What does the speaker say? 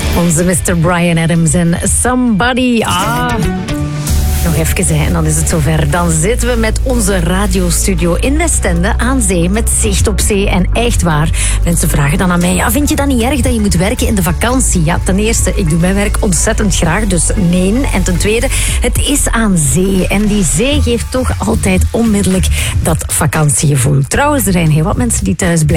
Onze Mr. Bryan Adams en Somebody. Nog even, hè, en dan is het zover. Dan zitten we met onze radiostudio in Westende aan zee, met zicht op zee. En echt waar, mensen vragen dan aan mij, ja, vind je dat niet erg dat je moet werken in de vakantie? Ja, ten eerste, ik doe mijn werk ontzettend graag, dus nee. En ten tweede, het is aan zee. En die zee geeft toch altijd onmiddellijk dat vakantiegevoel. Trouwens, er zijn heel wat mensen die thuis blijven.